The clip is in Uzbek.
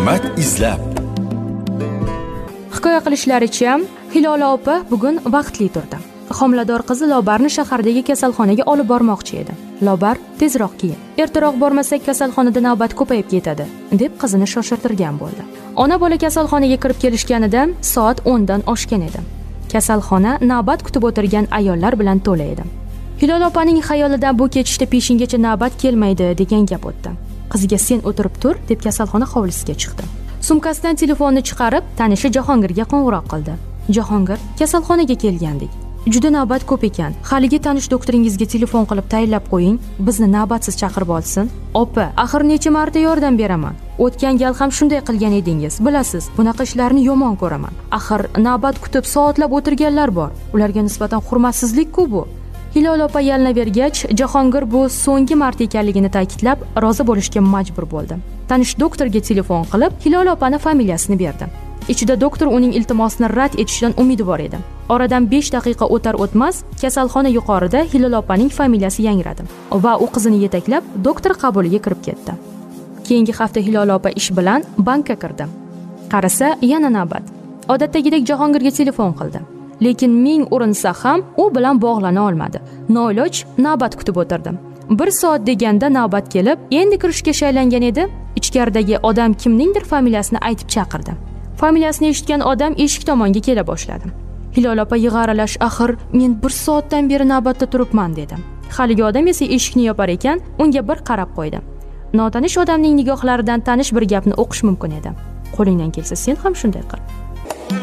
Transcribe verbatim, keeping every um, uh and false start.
hikmat izlab. Hikoya qilishlaricha, Hilola opa bugun vaqtli turdi. Homilador qizi Lobarni shahardagi kasalxonaga olib bormoqchi edi. Lobar tezroq keyin, ertaroq bormasak kasalxonada navbat ko'payib ketadi, deb qizini shoshirtirgan bo'ldi. Ona bola kasalxonaga kirib kelishganida soat o'ndan oshgan edi. Kasalxona navbat kutib o'tirgan ayollar bilan to'la edi. Hilola opaning xayolida bu ketishda peshingacha navbat kelmaydi degan gap o'tdi. Qiziga sen o'tirib tur deb kasalxona hovlisiga chiqdi. Sumkasidan telefonni chiqarib, tanishi Jahongirga qo'ng'iroq qildi. Jahongir, kasalxonaga kelgandik. Juda navbat ko'p ekan. Haligi tanish doktoringizga telefon qilib tayinlab qo'ying, bizni navbatsiz chaqirib olsin. Opa, axir necha marta yordam beraman. O'tgan gal ham shunday qilgan edingiz. Bilasiz, bunaqa ishlarni yomon ko'raman. Axir navbat kutib soatlab o'tirganlar bor. Ularga nisbatan hurmatsizlik-ku bu. Hilola opa yalinavergach, Jahongir bu so'nggi marta ekanligini ta'kidlab, rozi bo'lishga majbur bo'ldi. Tanish doktorga telefon qilib, Hilola opani familiyasini berdi. Ichida doktor uning iltimosini rad etishidan umidvor edi. Oradan besh daqiqa o'tar o'tmas, kasalxona yuqorida Hilola opaning familiyasi yangradi va u qizini yetaklab doktor qabuliga kirib ketdi. Keyingi hafta Hilola opa ish bilan bankka kirdi. Qarasa, yana navbat. Odatdagidek Jahongirga telefon qildi. Lekin ming urinsa ham u bilan bog'lana olmadi. Noiloj navbat kutib o'tirdim. Bir soat deganda navbat kelib, endi kirishga shaylangan edi. Ichkaridagi odam kimningdir familiyasini aytib chaqirdi. Familiyasini eshitgan odam eshik tomonga kela boshladi. Hilola opa yig'aralash, axir men bir soatdan beri navbatda turibman dedi. Haligi odam esa eshikni yopar ekan, unga bir qarab qo'ydi. Notanish odamning nigohlaridan tanish bir gapni o'qish mumkin edi. Qo'lingdan kelsa sen ham shunday qil.